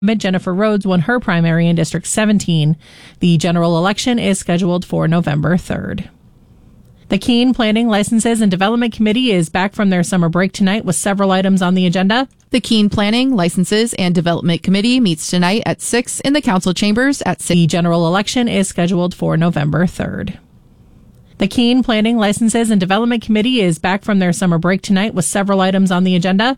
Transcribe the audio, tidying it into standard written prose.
Jennifer Rhodes won her primary in District 17. The general election is scheduled for November 3rd. The Keene Planning, Licenses, and Development Committee is back from their summer break tonight with several items on the agenda. The Keene Planning, Licenses, and Development Committee meets tonight at 6 in the council chambers at 6. The general election is scheduled for November 3rd. The Keene Planning, Licenses, and Development Committee is back from their summer break tonight with several items on the agenda.